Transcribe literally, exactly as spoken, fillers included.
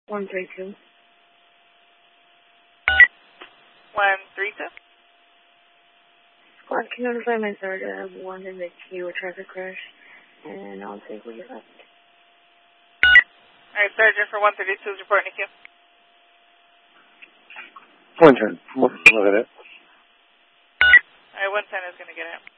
one three two. one three two. Squad, can you notify my third uh, one in the queue, a traffic crash, and I'll take what you left. Alright, Sergeant for one thirty-two is reporting to queue. one ten. Look at it. Alright, one ten is going to get out.